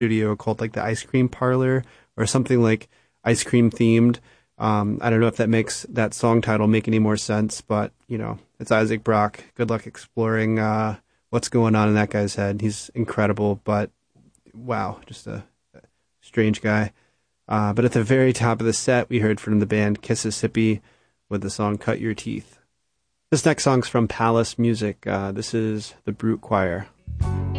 studio called like the Ice Cream Parlor or something like ice cream themed. I don't know if that makes that song title make any more sense, but you know, it's Isaac Brock. Good luck exploring what's going on in that guy's head. He's incredible, but wow, just a strange guy. But at the very top of the set, we heard from the band Kississippi with the song Cut Your Teeth. This next song's from Palace Music. This is the Brute Choir.